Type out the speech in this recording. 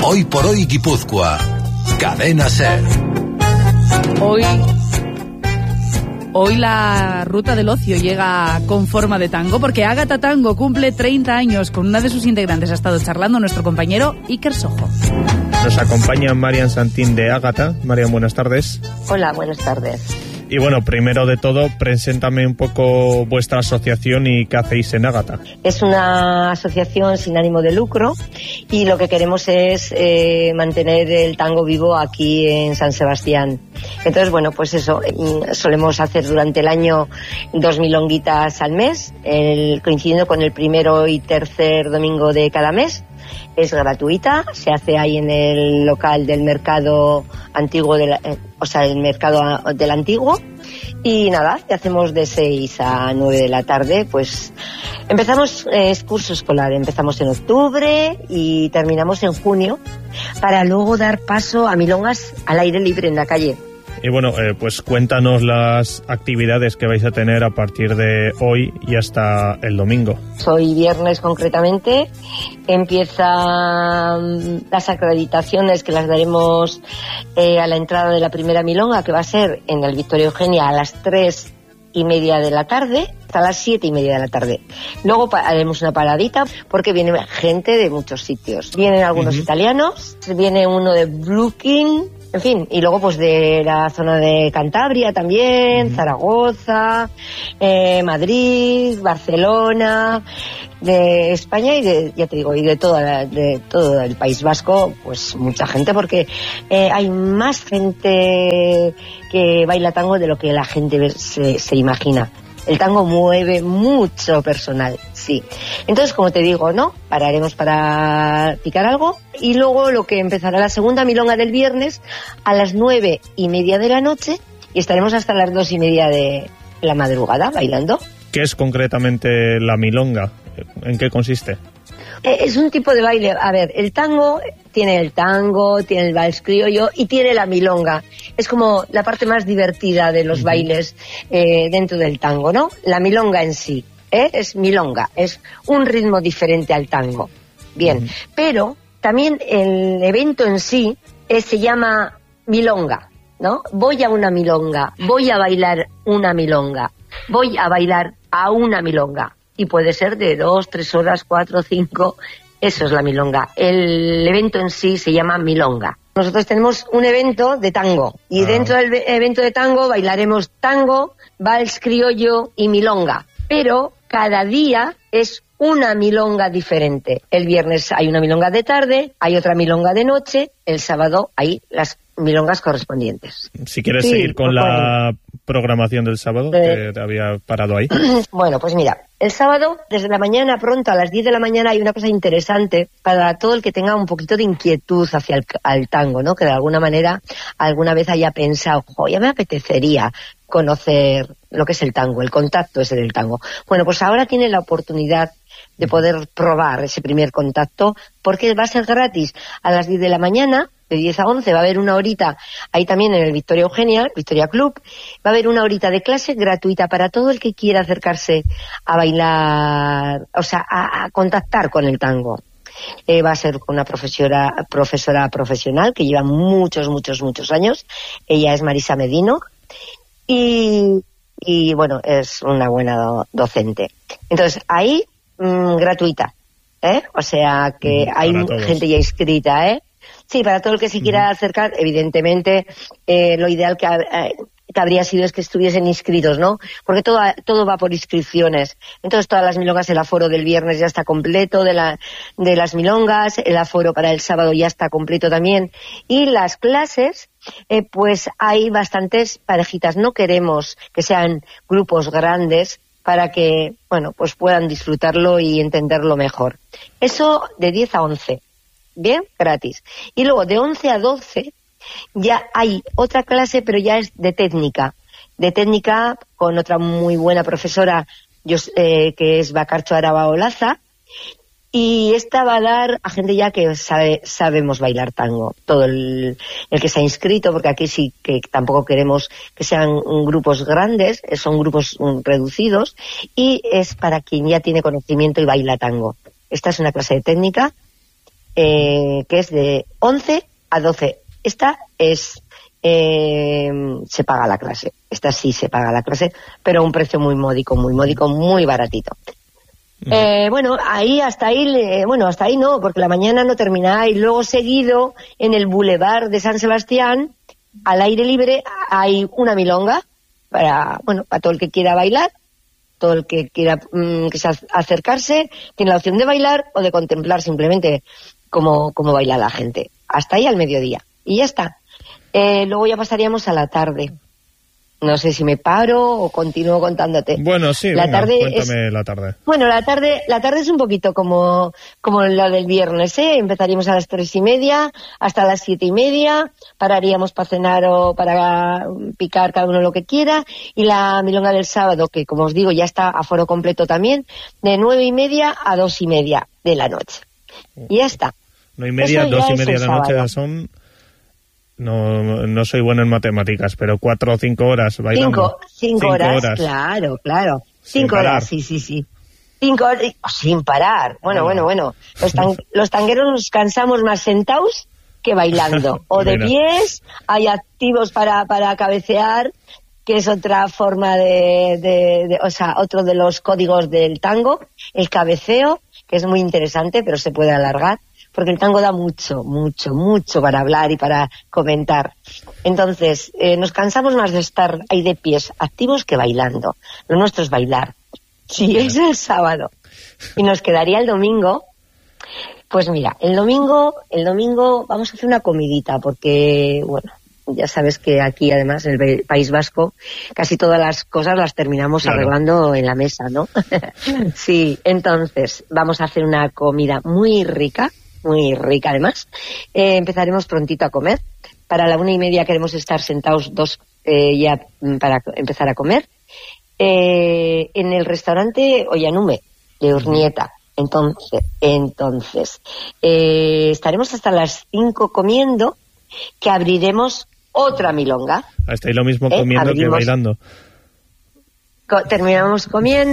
Hoy por hoy Guipúzcoa. Cadena SER. Hoy la ruta del ocio llega con forma de tango, porque Ágata Tango cumple 30 años. Con una de sus integrantes ha estado charlando nuestro compañero Iker Sojo. Nos acompaña Marian Santín de Ágata. Marian, buenas tardes. Hola, buenas tardes. Y bueno, primero de todo, preséntame un poco vuestra asociación y qué hacéis en Ágata. Es una asociación sin ánimo de lucro y lo que queremos es mantener el tango vivo aquí en San Sebastián. Entonces, bueno, pues eso, solemos hacer durante el año 2 milonguitas al mes, coincidiendo con el primero y tercer domingo de cada mes. Es gratuita, se hace ahí en el local del mercado antiguo, el mercado del antiguo. Y nada, hacemos de 6 a 9 de la tarde, pues empezamos curso escolar, empezamos en octubre y terminamos en junio, para luego dar paso a milongas al aire libre en la calle. Y bueno, pues cuéntanos las actividades que vais a tener a partir de hoy y hasta el domingo. Hoy viernes concretamente empiezan las acreditaciones, que las daremos a la entrada de la primera milonga, que va a ser en el Victoria Eugenia a las 3:30 de la tarde hasta las 7:30 de la tarde. Luego haremos una paradita porque viene gente de muchos sitios. Vienen algunos italianos, viene uno de Brooklyn, en fin, y luego pues de la zona de Cantabria también, Zaragoza, Madrid, Barcelona, de España y de todo el País Vasco, pues mucha gente, porque hay más gente que baila tango de lo que la gente se imagina. El tango mueve mucho personal, sí. Entonces, como te digo, ¿no? Pararemos para picar algo y luego lo que empezará la segunda milonga del viernes a las 9:30 de la noche y estaremos hasta las 2:30 de la madrugada bailando. ¿Qué es concretamente la milonga? ¿En qué consiste? Es un tipo de baile. A ver, el tango tiene el vals criollo y tiene la milonga. Es como la parte más divertida de los bailes dentro del tango, ¿no? La milonga en sí, es milonga, es un ritmo diferente al tango. Bien, pero también el evento en sí se llama milonga, ¿no? Voy a una milonga, voy a bailar una milonga, voy a bailar a una milonga. Y puede ser de 2, 3 horas, 4, 5... Eso es la milonga. El evento en sí se llama milonga. Nosotros tenemos un evento de tango y dentro del evento de tango bailaremos tango, vals criollo y milonga. Pero cada día es una milonga diferente. El viernes hay una milonga de tarde, hay otra milonga de noche, el sábado hay las milongas correspondientes. Si quieres seguir con la programación del sábado, que te había parado ahí. Bueno, pues mira, el sábado, desde la mañana pronto, a las 10 de la mañana, hay una cosa interesante para todo el que tenga un poquito de inquietud hacia el tango, ¿no? Que de alguna manera, alguna vez haya pensado, ya me apetecería conocer lo que es el tango, el contacto ese del tango. Bueno, pues ahora tiene la oportunidad de poder probar ese primer contacto, porque va a ser gratis a las 10 de la mañana, de 10 a 11, va a haber una horita, ahí también en el Victoria Eugenia, Victoria Club, va a haber una horita de clase gratuita para todo el que quiera acercarse a bailar, o sea, a contactar con el tango. Va a ser con una profesora profesional que lleva muchos años, ella es Marisa Medino, y bueno, es una buena docente. Entonces, ahí, gratuita, o sea que hay gente ya inscrita, Sí, para todo el que se quiera acercar, evidentemente, lo ideal que habría sido es que estuviesen inscritos, ¿no? Porque todo va por inscripciones. Entonces, todas las milongas, el aforo del viernes ya está completo, de las milongas, el aforo para el sábado ya está completo también. Y las clases, pues hay bastantes parejitas. No queremos que sean grupos grandes para que, bueno, pues puedan disfrutarlo y entenderlo mejor. Eso de 10 a 11. Bien, gratis. Y luego de 11 a 12 ya hay otra clase, pero ya es de técnica con otra muy buena profesora que es Bacarcho Araba Olaza, y esta va a dar a gente ya que sabemos bailar tango, todo el que se ha inscrito, porque aquí sí que tampoco queremos que sean grupos grandes, son grupos reducidos, y es para quien ya tiene conocimiento y baila tango. Esta es una clase de técnica que es de 11 a 12. Esta es... se paga la clase. Esta sí se paga la clase, pero a un precio muy módico, muy baratito. Bueno, hasta ahí no, porque la mañana no termina. Y luego seguido, en el Boulevard de San Sebastián, al aire libre, hay una milonga para todo el que quiera bailar, todo el que quiera acercarse, tiene la opción de bailar o de contemplar simplemente cómo baila la gente. Hasta ahí al mediodía. Y ya está. Luego ya pasaríamos a la tarde. No sé si me paro o continúo contándote. Bueno, sí, cuéntame la tarde. Bueno, la tarde es un poquito como la del viernes, ¿eh? Empezaríamos a las 3:30 hasta las 7:30, pararíamos para cenar o para picar cada uno lo que quiera, y la milonga del sábado, que como os digo ya está a foro completo también, de 9:30 a 2:30 de la noche. Y ya está. 9:30, 2:30 de la noche son... No soy bueno en matemáticas, pero 4 o 5 horas bailando. 5 horas, claro. 5 horas, sí. 5 horas, sin parar. Bueno. Los tangueros nos cansamos más sentados que bailando. O de pies, hay activos para cabecear, que es otra forma otro de los códigos del tango, el cabeceo, que es muy interesante, pero se puede alargar. Porque el tango da mucho para hablar y para comentar. Entonces, nos cansamos más de estar ahí de pies activos que bailando. Lo nuestro es bailar. Sí, es el sábado. Y nos quedaría el domingo. Pues mira, el domingo vamos a hacer una comidita, porque, ya sabes que aquí, además, en el País Vasco, casi todas las cosas las terminamos arreglando en la mesa, ¿no? Sí, entonces, vamos a hacer una comida muy rica además. Empezaremos prontito a comer. Para la 1:30 queremos estar sentados ya para empezar a comer. En el restaurante Ollanume de Urnieta. Entonces estaremos hasta las 5 comiendo, que abriremos otra milonga. Estáis lo mismo comiendo que bailando. Terminamos comiendo.